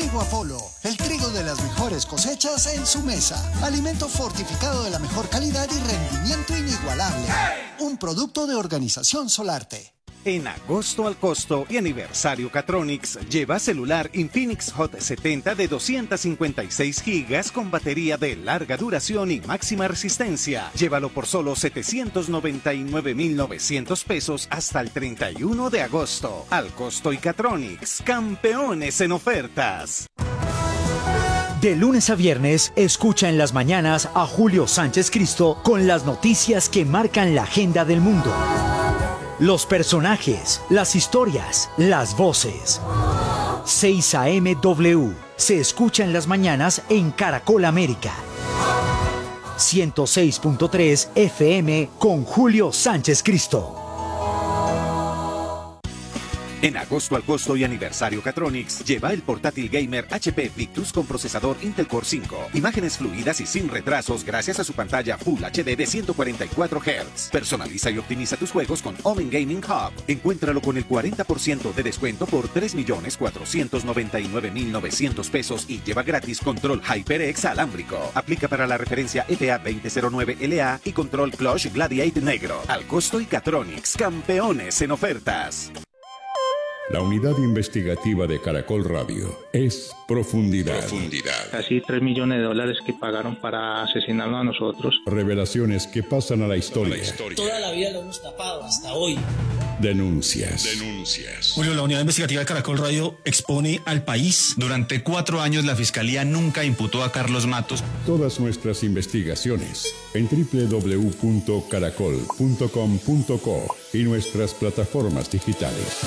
Trigo Apolo, el trigo de las mejores cosechas en su mesa. Alimento fortificado de la mejor calidad y rendimiento inigualable. Un producto de Organización Solarte. En agosto al costo y aniversario Catronics, lleva celular Infinix Hot 70 de 256 gigas con batería de larga duración y máxima resistencia. Llévalo por solo 799,900 pesos hasta el 31 de agosto. Al costo y Catronics, campeones en ofertas. De lunes a viernes, escucha en las mañanas a Julio Sánchez Cristo con las noticias que marcan la agenda del mundo. Los personajes, las historias, las voces. 6 AM W. Se escucha en las mañanas en Caracol América. 106.3 FM con Julio Sánchez Cristo. En agosto al costo y aniversario Catronics, lleva el portátil gamer HP Victus con procesador Intel Core 5. Imágenes fluidas y sin retrasos gracias a su pantalla Full HD de 144 Hz. Personaliza y optimiza tus juegos con Omen Gaming Hub. Encuéntralo con el 40% de descuento por 3,499,900 pesos y lleva gratis control HyperX alámbrico. Aplica para la referencia FA 2009LA y control Clutch Gladiator negro. Al costo y Catronics, campeones en ofertas. La unidad investigativa de Caracol Radio es Profundidad. Casi $3 millones que pagaron para asesinarnos a nosotros. Revelaciones que pasan a la historia. Toda la vida lo hemos tapado hasta hoy. Denuncias. Julio, la unidad investigativa de Caracol Radio expone al país. Durante 4 años la Fiscalía nunca imputó a Carlos Matos. Todas nuestras investigaciones en www.caracol.com.co y nuestras plataformas digitales.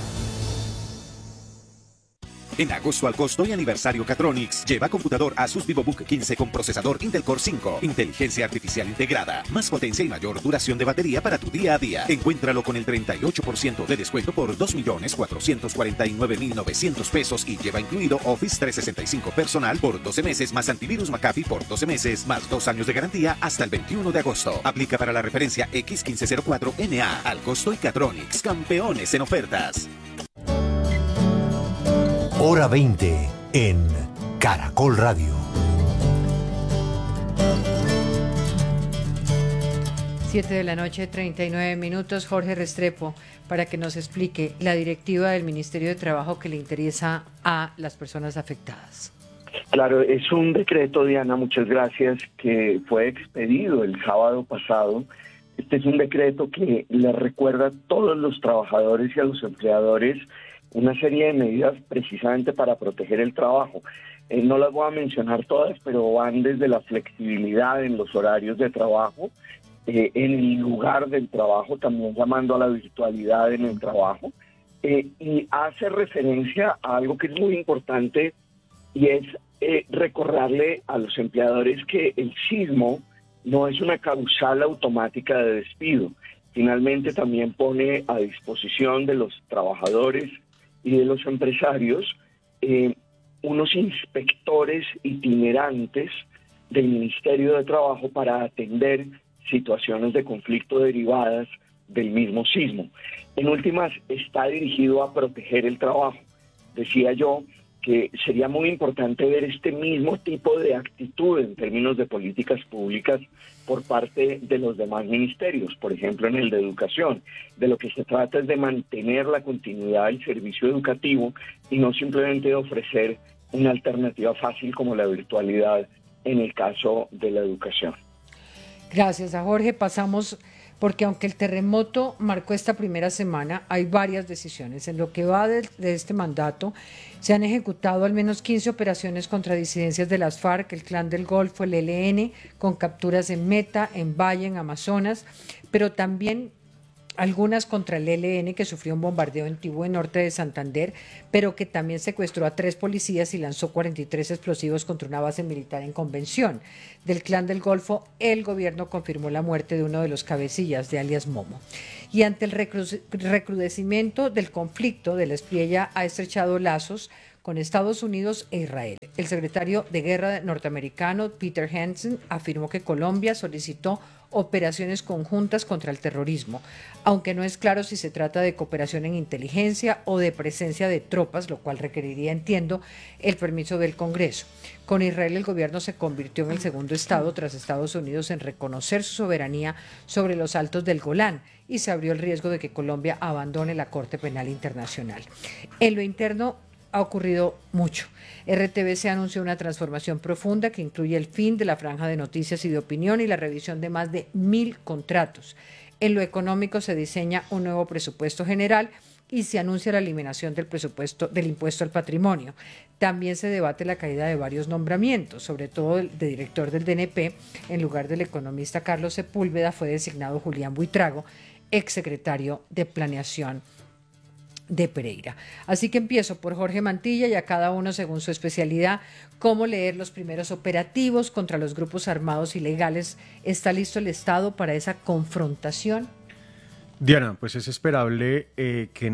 En agosto al costo y aniversario Catronics, lleva computador Asus VivoBook 15 con procesador Intel Core 5, inteligencia artificial integrada, más potencia y mayor duración de batería para tu día a día. Encuéntralo con el 38% de descuento por 2,449,900 pesos y lleva incluido Office 365 personal por 12 meses más antivirus McAfee por 12 meses más 2 años de garantía hasta el 21 de agosto. Aplica para la referencia X1504NA. Al costo y Catronics, campeones en ofertas. Hora 20 en Caracol Radio. 7 de la noche, 39 minutos. Jorge Restrepo, para que nos explique la directiva del Ministerio de Trabajo que le interesa a las personas afectadas. Claro, es un decreto, Diana, muchas gracias, que fue expedido el sábado pasado. Este es un decreto que le recuerda a todos los trabajadores y a los empleadores una serie de medidas precisamente para proteger el trabajo. No las voy a mencionar todas, pero van desde la flexibilidad en los horarios de trabajo, en el lugar del trabajo, también llamando a la virtualidad en el trabajo, y hace referencia a algo que es muy importante, y es recordarle a los empleadores que el sismo no es una causal automática de despido. Finalmente también pone a disposición de los trabajadores y de los empresarios unos inspectores itinerantes del Ministerio de Trabajo para atender situaciones de conflicto derivadas del mismo sismo. En últimas, está dirigido a proteger el trabajo. Decía yo que sería muy importante ver este mismo tipo de actitud en términos de políticas públicas por parte de los demás ministerios, por ejemplo en el de educación. De lo que se trata es de mantener la continuidad del servicio educativo y no simplemente de ofrecer una alternativa fácil como la virtualidad en el caso de la educación. Gracias a Jorge. Pasamos, porque aunque el terremoto marcó esta primera semana, hay varias decisiones. En lo que va de este mandato, se han ejecutado al menos 15 operaciones contra disidencias de las FARC, el Clan del Golfo, el ELN, con capturas en Meta, en Valle, en Amazonas, pero también algunas contra el ELN, que sufrió un bombardeo en Tibú, norte de Santander, pero que también secuestró a 3 policías y lanzó 43 explosivos contra una base militar en Convención. Del Clan del Golfo, el gobierno confirmó la muerte de uno de los cabecillas, de alias Momo. Y ante el recrudecimiento del conflicto, de la Espriella ha estrechado lazos con Estados Unidos e Israel. El secretario de Guerra norteamericano, Peter Hansen, afirmó que Colombia solicitó operaciones conjuntas contra el terrorismo, aunque no es claro si se trata de cooperación en inteligencia o de presencia de tropas, lo cual requeriría, entiendo, el permiso del Congreso. Con Israel, el gobierno se convirtió en el segundo estado tras Estados Unidos en reconocer su soberanía sobre los altos del Golán y se abrió el riesgo de que Colombia abandone la Corte Penal Internacional. En lo interno ha ocurrido mucho. RTBC anunció una transformación profunda que incluye el fin de la franja de noticias y de opinión y la revisión de más de 1.000 contratos. En lo económico se diseña un nuevo presupuesto general y se anuncia la eliminación del impuesto al patrimonio. También se debate la caída de varios nombramientos, sobre todo el de director del DNP. En lugar del economista Carlos Sepúlveda fue designado Julián Buitrago, exsecretario de Planeación de Pereira. Así que empiezo por Jorge Mantilla y a cada uno según su especialidad, cómo leer los primeros operativos contra los grupos armados ilegales. ¿Está listo el Estado para esa confrontación? Diana, pues es esperable que en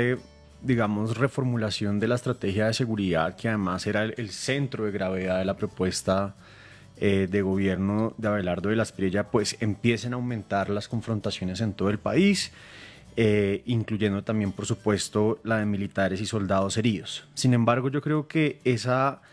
digamos, reformulación de la estrategia de seguridad, que además era el centro de gravedad de la propuesta de gobierno de Abelardo de la Espriella, pues empiecen a aumentar las confrontaciones en todo el país, incluyendo también, por supuesto, la de militares y soldados heridos. Sin embargo, yo creo que ese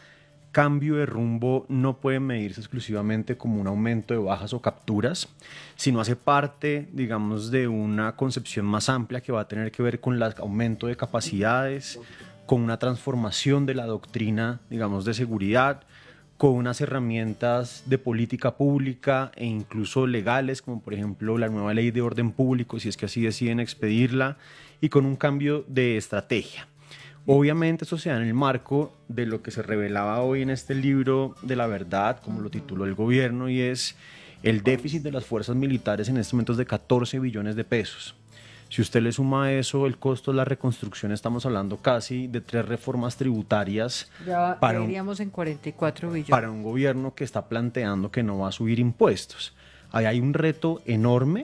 cambio de rumbo no puede medirse exclusivamente como un aumento de bajas o capturas, sino hace parte, digamos, de una concepción más amplia que va a tener que ver con el aumento de capacidades, con una transformación de la doctrina, digamos, de seguridad, con unas herramientas de política pública e incluso legales, como por ejemplo la nueva ley de orden público, si es que así deciden expedirla, y con un cambio de estrategia. Obviamente eso se da en el marco de lo que se revelaba hoy en este libro de la verdad, como lo tituló el gobierno, y es el déficit de las fuerzas militares en este momento es de 14 billones de pesos. Si usted le suma a eso el costo de la reconstrucción, estamos hablando casi de 3 reformas tributarias. Ya iríamos en 44 billones. Para un gobierno que está planteando que no va a subir impuestos. Ahí hay un reto enorme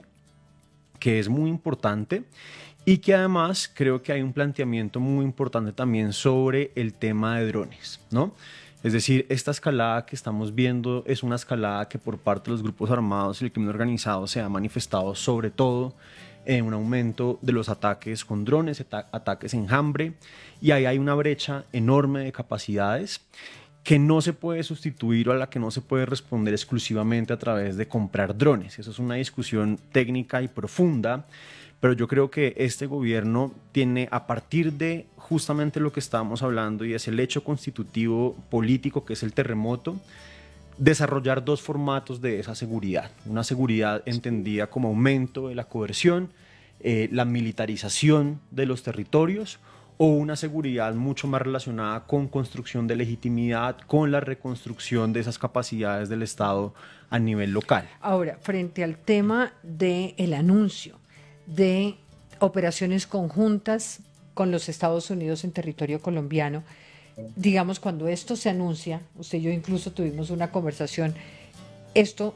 que es muy importante y que además creo que hay un planteamiento muy importante también sobre el tema de drones, ¿no? Es decir, esta escalada que estamos viendo es una escalada que por parte de los grupos armados y el crimen organizado se ha manifestado sobre todo en un aumento de los ataques con drones, ataques enjambre, y ahí hay una brecha enorme de capacidades que no se puede sustituir o a la que no se puede responder exclusivamente a través de comprar drones. Eso es una discusión técnica y profunda, pero yo creo que este gobierno tiene, a partir de justamente lo que estábamos hablando, y es el hecho constitutivo político que es el terremoto, desarrollar 2 formatos de esa seguridad. Una seguridad entendida como aumento de la coerción, la militarización de los territorios, o una seguridad mucho más relacionada con construcción de legitimidad, con la reconstrucción de esas capacidades del Estado a nivel local. Ahora, frente al tema del anuncio de operaciones conjuntas con los Estados Unidos en territorio colombiano, digamos, cuando esto se anuncia, usted y yo incluso tuvimos una conversación, ¿esto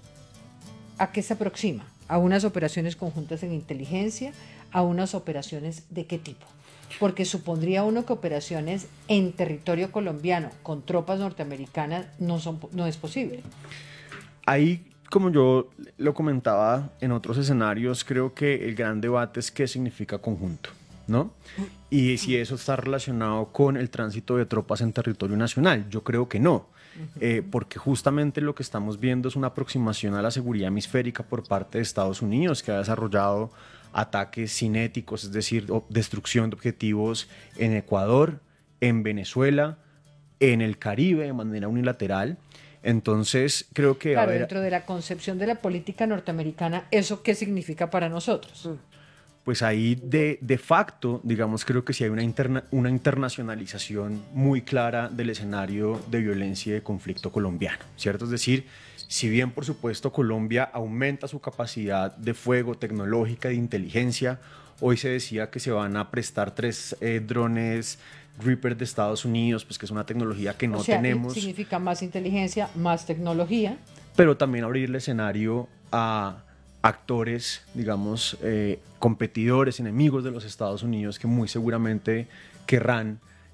a qué se aproxima? ¿A unas operaciones conjuntas en inteligencia? ¿A unas operaciones de qué tipo? Porque supondría uno que operaciones en territorio colombiano con tropas norteamericanas no es posible. Ahí, como yo lo comentaba en otros escenarios, creo que el gran debate es qué significa conjunto, ¿no? Y si eso está relacionado con el tránsito de tropas en territorio nacional. Yo creo que no, porque justamente lo que estamos viendo es una aproximación a la seguridad hemisférica por parte de Estados Unidos, que ha desarrollado ataques cinéticos, es decir, destrucción de objetivos en Ecuador, en Venezuela, en el Caribe de manera unilateral. Entonces, creo que... Claro, dentro de la concepción de la política norteamericana, ¿eso qué significa para nosotros? Pues ahí de facto, digamos, creo que sí hay una internacionalización muy clara del escenario de violencia y de conflicto colombiano, ¿cierto? Es decir, si bien por supuesto Colombia aumenta su capacidad de fuego tecnológica de inteligencia, hoy se decía que se van a prestar 3 drones Reaper de Estados Unidos, pues que es una tecnología que no tenemos. Significa más inteligencia, más tecnología. Pero también abrir el escenario a actores, digamos, competidores, enemigos de los Estados Unidos que muy seguramente querrán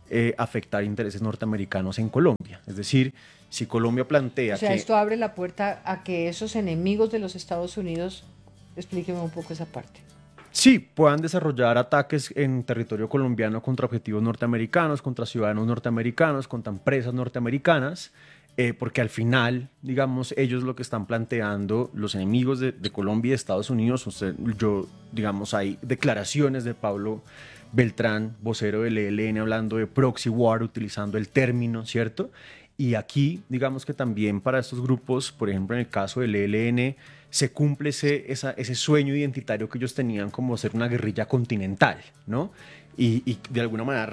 afectar intereses norteamericanos en Colombia. Es decir, si Colombia plantea o sea, que... esto abre la puerta a que esos enemigos de los Estados Unidos, explíqueme un poco esa parte. Sí, puedan desarrollar ataques en territorio colombiano contra objetivos norteamericanos, contra ciudadanos norteamericanos, contra empresas norteamericanas, porque al final, digamos, ellos lo que están planteando, los enemigos de Colombia y de Estados Unidos, digamos, hay declaraciones de Pablo Beltrán, vocero del ELN, hablando de proxy war, utilizando el término, ¿cierto? Y aquí, digamos que también para estos grupos, por ejemplo, en el caso del ELN, se cumple ese sueño identitario que ellos tenían como ser una guerrilla continental, ¿no? Y de alguna manera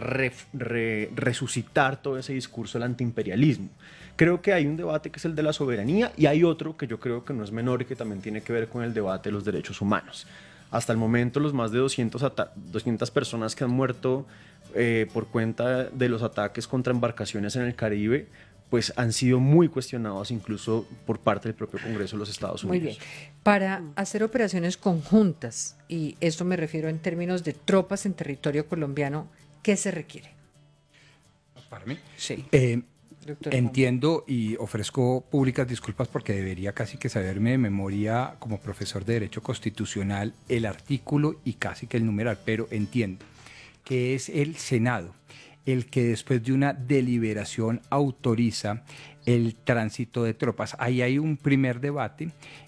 resucitar todo ese discurso del antiimperialismo. Creo que hay un debate que es el de la soberanía y hay otro que yo creo que no es menor y que también tiene que ver con el debate de los derechos humanos. Hasta el momento, los más de 200 personas que han muerto por cuenta de los ataques contra embarcaciones en el Caribe, pues han sido muy cuestionados incluso por parte del propio Congreso de los Estados Unidos. Muy bien. Para hacer operaciones conjuntas, y esto me refiero en términos de tropas en territorio colombiano, ¿qué se requiere? ¿Para mí? Sí. Entiendo y ofrezco públicas disculpas porque debería casi que saberme de memoria como profesor de Derecho Constitucional el artículo y casi que el numeral, pero entiendo que es el Senado el que después de una deliberación autoriza el tránsito de tropas. Ahí hay un primer debate,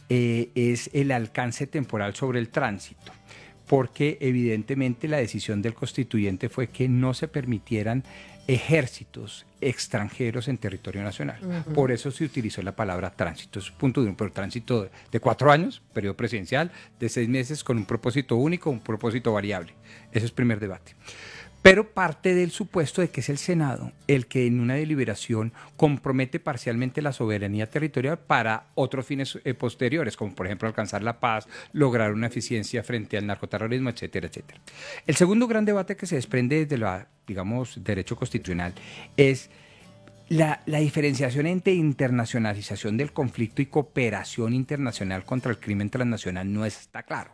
es el alcance temporal sobre el tránsito, porque evidentemente la decisión del constituyente fue que no se permitieran ejércitos extranjeros en territorio nacional. Por eso se utilizó la palabra tránsito. Es punto de uno, pero tránsito de 4 años, periodo presidencial, de 6 meses con un propósito único, un propósito variable. Ese es el primer debate. Pero parte del supuesto de que es el Senado el que en una deliberación compromete parcialmente la soberanía territorial para otros fines posteriores, como por ejemplo alcanzar la paz, lograr una eficiencia frente al narcoterrorismo, etcétera, etcétera. El segundo gran debate que se desprende desde la, digamos, derecho constitucional es la diferenciación entre internacionalización del conflicto y cooperación internacional contra el crimen transnacional no está claro.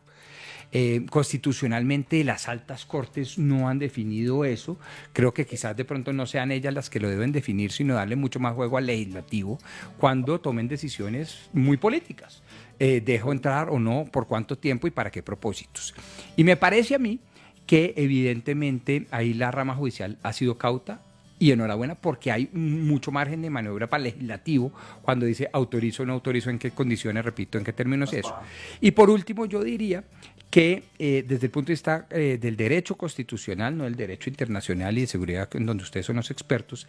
Constitucionalmente las altas cortes no han definido eso. Creo que quizás de pronto no sean ellas las que lo deben definir, sino darle mucho más juego al legislativo cuando tomen decisiones muy políticas. ¿Dejo entrar o no? ¿Por cuánto tiempo y para qué propósitos? Y me parece a mí que evidentemente ahí la rama judicial ha sido cauta. Y enhorabuena porque hay mucho margen de maniobra para el legislativo cuando dice autorizo o no autorizo, en qué condiciones, repito, en qué términos eso. Y por último yo diría que desde el punto de vista del derecho constitucional, no del derecho internacional y de seguridad, en donde ustedes son los expertos,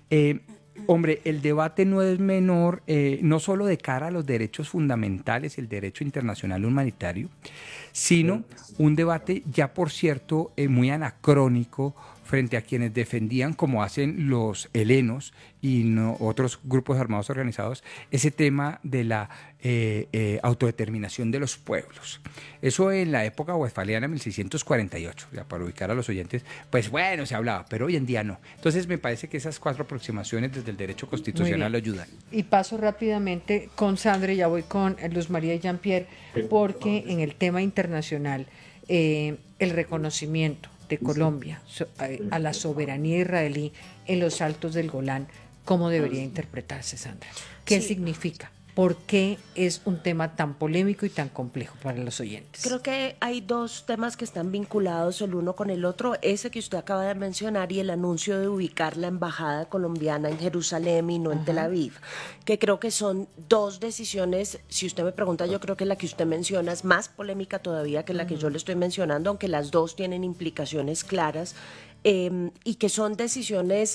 hombre, el debate no es menor, no solo de cara a los derechos fundamentales y el derecho internacional humanitario, sino un debate ya, por cierto, muy anacrónico frente a quienes defendían, como hacen los helenos y otros grupos armados organizados, ese tema de la autodeterminación de los pueblos. Eso en la época westfaliana, 1648, ya para ubicar a los oyentes, pues bueno, se hablaba, pero hoy en día no. Entonces me parece que esas 4 aproximaciones desde el derecho constitucional lo ayudan. Y paso rápidamente con Sandra, ya voy con Luz María y Jean-Pierre, porque en el tema internacional, el reconocimiento de Colombia a la soberanía israelí en los Altos del Golán, ¿cómo debería interpretarse, Sandra? ¿Qué significa? ¿Por qué es un tema tan polémico y tan complejo para los oyentes? Creo que hay 2 temas que están vinculados el uno con el otro, ese que usted acaba de mencionar y el anuncio de ubicar la embajada colombiana en Jerusalén y no en Tel Aviv, que creo que son 2 decisiones. Si usted me pregunta, yo creo que la que usted menciona es más polémica todavía que la que yo le estoy mencionando, aunque las 2 tienen implicaciones claras y que son decisiones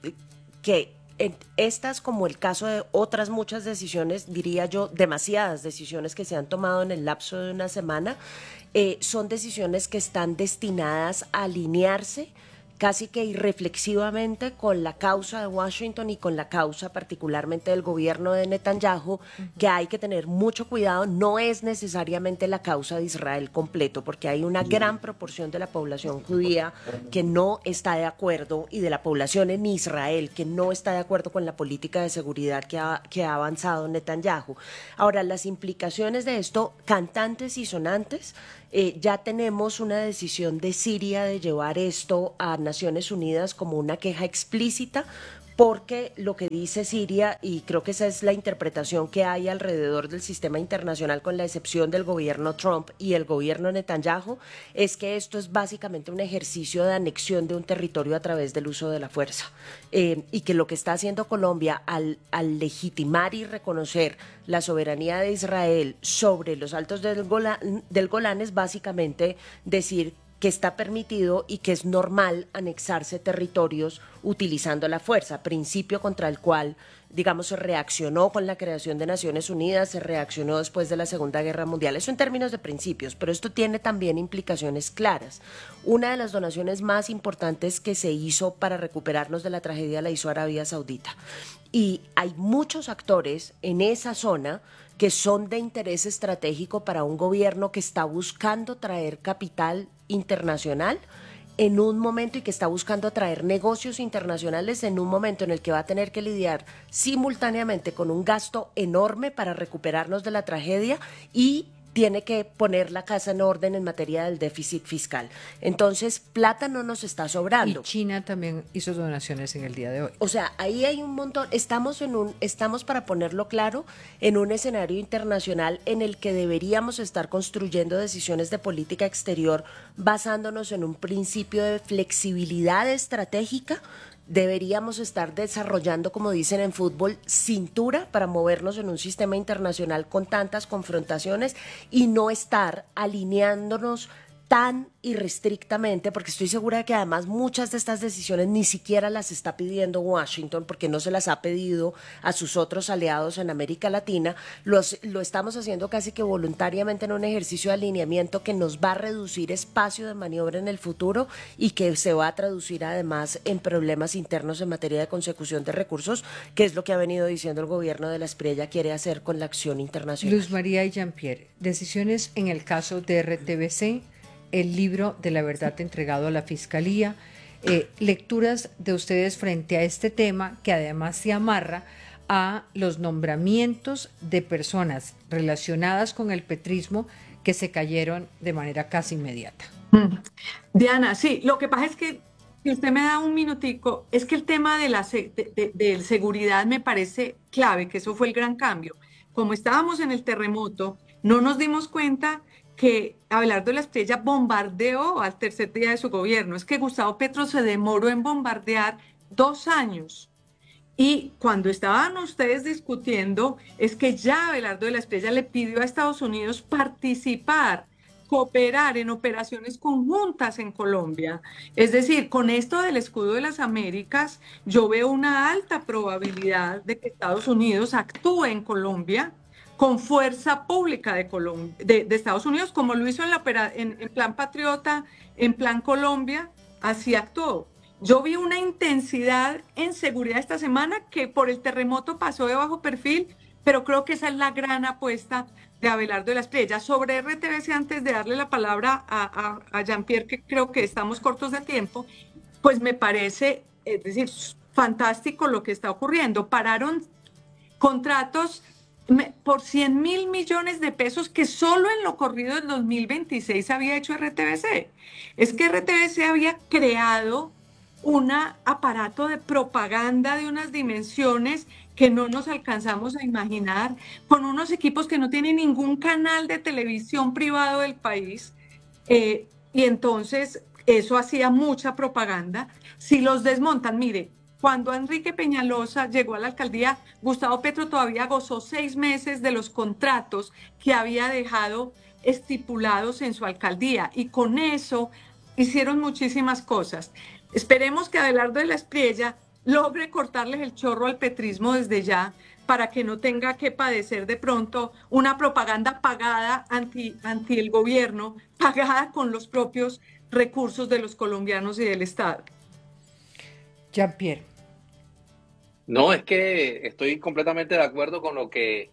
que estas, como el caso de otras muchas decisiones, diría yo, demasiadas decisiones que se han tomado en el lapso de una semana, son decisiones que están destinadas a alinearse casi que irreflexivamente con la causa de Washington y con la causa particularmente del gobierno de Netanyahu, que hay que tener mucho cuidado. No es necesariamente la causa de Israel completo, porque hay una gran proporción de la población judía que no está de acuerdo y de la población en Israel que no está de acuerdo con la política de seguridad que ha avanzado Netanyahu. Ahora, las implicaciones de esto, cantantes y sonantes, Ya tenemos una decisión de Siria de llevar esto a Naciones Unidas como una queja explícita, porque lo que dice Siria, y creo que esa es la interpretación que hay alrededor del sistema internacional con la excepción del gobierno Trump y el gobierno Netanyahu, es que esto es básicamente un ejercicio de anexión de un territorio a través del uso de la fuerza, y que lo que está haciendo Colombia al legitimar y reconocer la soberanía de Israel sobre los altos del Golán es básicamente decir que está permitido y que es normal anexarse territorios utilizando la fuerza, principio contra el cual, digamos, se reaccionó con la creación de Naciones Unidas, se reaccionó después de la Segunda Guerra Mundial. Eso en términos de principios, pero esto tiene también implicaciones claras. Una de las donaciones más importantes que se hizo para recuperarnos de la tragedia la hizo Arabia Saudita. Y hay muchos actores en esa zona que son de interés estratégico para un gobierno que está buscando traer capital internacional en un momento y que está buscando atraer negocios internacionales en un momento en el que va a tener que lidiar simultáneamente con un gasto enorme para recuperarnos de la tragedia y tiene que poner la casa en orden en materia del déficit fiscal. Entonces, plata no nos está sobrando. Y China también hizo donaciones en el día de hoy. O sea, ahí hay un montón. Estamos para ponerlo claro, en un escenario internacional en el que deberíamos estar construyendo decisiones de política exterior basándonos en un principio de flexibilidad estratégica. Deberíamos estar desarrollando, como dicen en fútbol, cintura para movernos en un sistema internacional con tantas confrontaciones y no estar alineándonos tan irrestrictamente, porque estoy segura de que además muchas de estas decisiones ni siquiera las está pidiendo Washington, porque no se las ha pedido a sus otros aliados en América Latina. Lo estamos haciendo casi que voluntariamente en un ejercicio de alineamiento que nos va a reducir espacio de maniobra en el futuro y que se va a traducir además en problemas internos en materia de consecución de recursos, que es lo que ha venido diciendo el gobierno de la Espriella quiere hacer con la acción internacional. Luz María y Jean-Pierre, decisiones en el caso de RTBC, el libro de la verdad entregado a la Fiscalía, lecturas de ustedes frente a este tema que además se amarra a los nombramientos de personas relacionadas con el petrismo que se cayeron de manera casi inmediata. Diana, sí, lo que pasa es que, si usted me da un minutico, es que el tema de la de seguridad me parece clave, que eso fue el gran cambio. Como estábamos en el terremoto, no nos dimos cuenta que Abelardo de la Espriella bombardeó al tercer día de su gobierno. Es que Gustavo Petro se demoró en bombardear 2 años. Y cuando estaban ustedes discutiendo, es que ya Abelardo de la Espriella le pidió a Estados Unidos participar, cooperar en operaciones conjuntas en Colombia. Es decir, con esto del escudo de las Américas, yo veo una alta probabilidad de que Estados Unidos actúe en Colombia con fuerza pública de Estados Unidos, como lo hizo en Plan Patriota, en Plan Colombia, así actuó. Yo vi una intensidad en seguridad esta semana que por el terremoto pasó de bajo perfil, pero creo que esa es la gran apuesta de Abelardo de la Espriella. Sobre RTBC, antes de darle la palabra a Jean-Pierre, que creo que estamos cortos de tiempo, pues me parece, es decir, fantástico lo que está ocurriendo. Pararon contratos por 100.000 millones de pesos que solo en lo corrido del 2026 había hecho RTBC. Es que RTBC había creado un aparato de propaganda de unas dimensiones que no nos alcanzamos a imaginar, con unos equipos que no tienen ningún canal de televisión privado del país, y entonces eso hacía mucha propaganda. Si los desmontan, mire, cuando Enrique Peñalosa llegó a la alcaldía, Gustavo Petro todavía gozó 6 meses de los contratos que había dejado estipulados en su alcaldía, y con eso hicieron muchísimas cosas. Esperemos que Abelardo de la Espriella logre cortarles el chorro al petrismo desde ya, para que no tenga que padecer de pronto una propaganda pagada anti el gobierno, pagada con los propios recursos de los colombianos y del Estado. Jean-Pierre. No, es que estoy completamente de acuerdo con lo que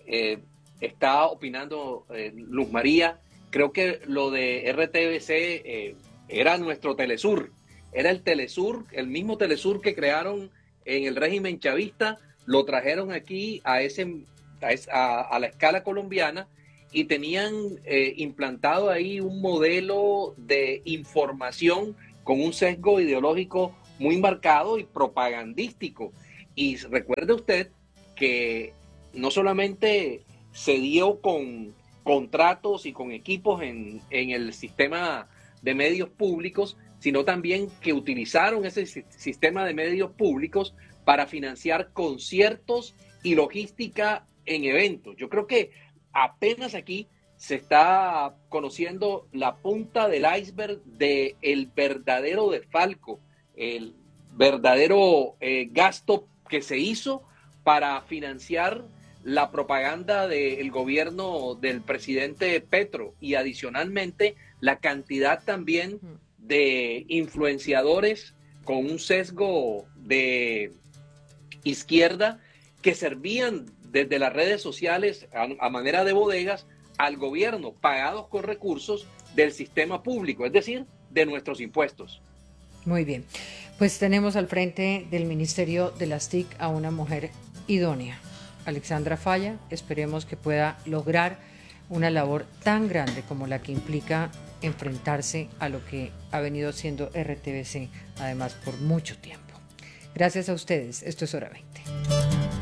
está opinando Luz María. Creo que lo de RTBC era nuestro Telesur. Era el Telesur, el mismo Telesur que crearon en el régimen chavista, lo trajeron aquí a la escala colombiana, y tenían implantado ahí un modelo de información con un sesgo ideológico muy marcado y propagandístico. Y recuerde usted que no solamente se dio con contratos y con equipos en el sistema de medios públicos, sino también que utilizaron ese sistema de medios públicos para financiar conciertos y logística en eventos. Yo creo que apenas aquí se está conociendo la punta del iceberg del verdadero desfalco, el verdadero gasto que se hizo para financiar la propaganda del gobierno del presidente Petro, y adicionalmente la cantidad también de influenciadores con un sesgo de izquierda que servían desde las redes sociales a manera de bodegas al gobierno, pagados con recursos del sistema público, es decir, de nuestros impuestos. Muy bien, pues tenemos al frente del Ministerio de las TIC a una mujer idónea, Alexandra Falla. Esperemos que pueda lograr una labor tan grande como la que implica enfrentarse a lo que ha venido siendo RTBC, además por mucho tiempo. Gracias a ustedes, esto es Hora 20.